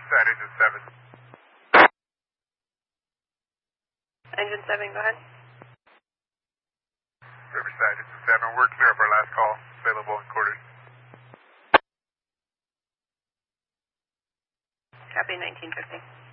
Riverside, Engine 7. Engine 7, go ahead. Riverside, Engine 7. We're clear of our last call. Available in quarters. Copy 1950.